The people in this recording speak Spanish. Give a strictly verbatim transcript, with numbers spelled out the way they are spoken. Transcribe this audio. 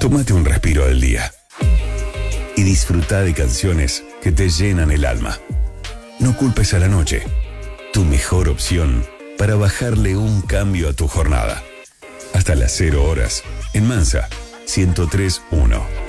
Tómate un respiro al día y disfruta de canciones que te llenan el alma. No culpes a la noche, tu mejor opción para bajarle un cambio a tu jornada. Hasta las cero horas, en Mansa, ciento tres punto uno.